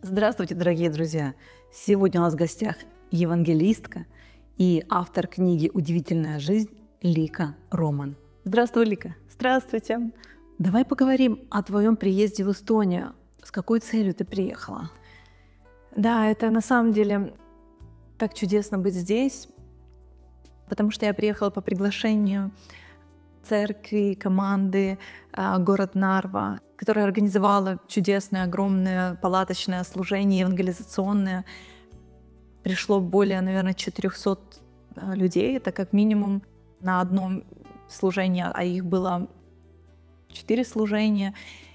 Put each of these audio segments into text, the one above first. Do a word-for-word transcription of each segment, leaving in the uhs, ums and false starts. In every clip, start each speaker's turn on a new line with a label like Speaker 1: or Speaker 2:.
Speaker 1: Здравствуйте, дорогие друзья! Сегодня у нас в гостях евангелистка и автор книги «Удивительная жизнь» Лика Роман. Здравствуй, Лика!
Speaker 2: Здравствуйте!
Speaker 1: Давай поговорим о твоем приезде в Эстонию. С какой целью ты приехала?
Speaker 2: Да, это на самом деле так чудесно быть здесь, потому что я приехала по приглашению церкви, команды а, город Нарва, которая организовала чудесное, огромное палаточное служение евангелизационное. Пришло более, наверное, четырехсот людей, это как минимум на одном служении, а их было четыре служения.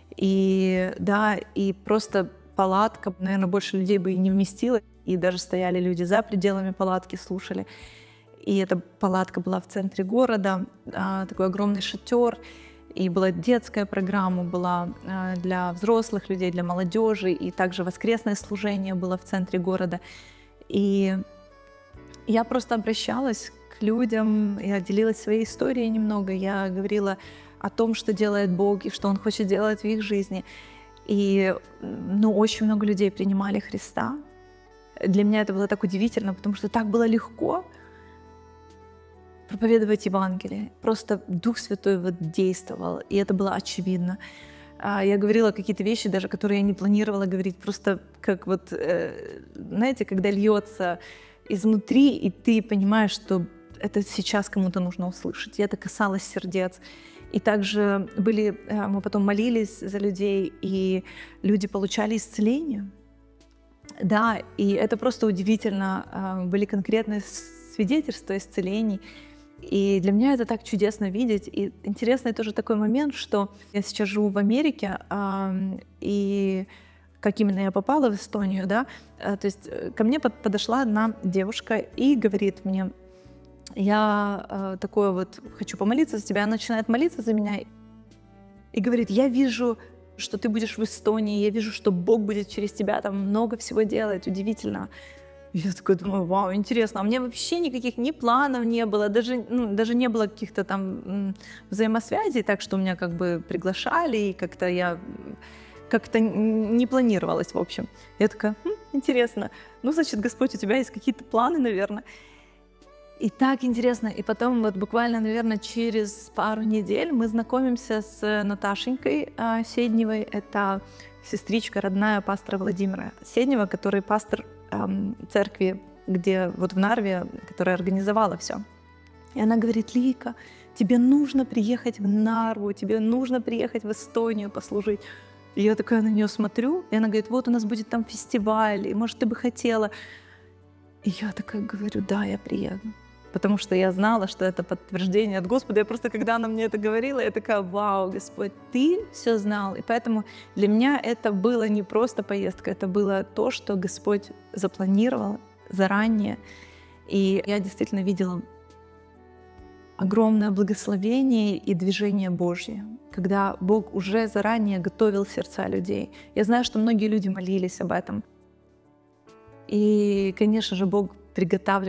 Speaker 2: И да, и просто палатка, наверное, больше людей бы и не вместила, и даже стояли люди за пределами палатки, слушали. И эта палатка была в центре города, такой огромный шатер, и была детская программа, была для взрослых людей, для молодежи, и также воскресное служение было в центре города. И я просто обращалась к людям, я делилась своей историей немного, я говорила о том, что делает Бог и что Он хочет делать в их жизни. И ну, очень много людей принимали Христа. Для меня это было так удивительно, потому что так было легко проповедовать Евангелие. Просто Дух Святой вот действовал, и это было очевидно. Я говорила какие-то вещи, даже которые я не планировала говорить, просто как вот, знаете, когда льется изнутри, и ты понимаешь, что это сейчас кому-то нужно услышать. И это касалось сердец. И также были, мы потом молились за людей, и люди получали исцеление. Да, и это просто удивительно. Были конкретные свидетельства исцелений. И для меня это так чудесно видеть. И интересный тоже такой момент, что я сейчас живу в Америке, и как именно я попала в Эстонию, да, то есть ко мне подошла одна девушка и говорит мне: я такое вот хочу помолиться за тебя. Она начинает молиться за меня и говорит: я вижу, что ты будешь в Эстонии, я вижу, что Бог будет через тебя там много всего делать, удивительно. Я такая думаю: вау, интересно. А у меня вообще никаких ни планов не было, даже, ну, даже не было каких-то там взаимосвязей, так что меня как бы приглашали, и как-то я как-то не планировалась, в общем. Я такая: хм, интересно. Ну, значит, Господь, у тебя есть какие-то планы, наверное. И так интересно. И потом вот буквально, наверное, через пару недель мы знакомимся с Наташенькой э, Седневой. Это сестричка родная пастора Владимира Седнева, который пастор э, церкви, где вот в Нарве, которая организовала все. И она говорит: Лика, тебе нужно приехать в Нарву, тебе нужно приехать в Эстонию послужить. И я такая на нее смотрю, и она говорит: вот у нас будет там фестиваль, и может ты бы хотела. И я такая говорю: да, я приеду. Потому что я знала, что это подтверждение от Господа. Я просто, когда она мне это говорила, я такая: вау, Господь, ты все знал. И поэтому для меня это было не просто поездка, это было то, что Господь запланировал заранее. И я действительно видела огромное благословение и движение Божье, когда Бог уже заранее готовил сердца людей. Я знаю, что многие люди молились об этом. И, конечно же, Бог приготавливал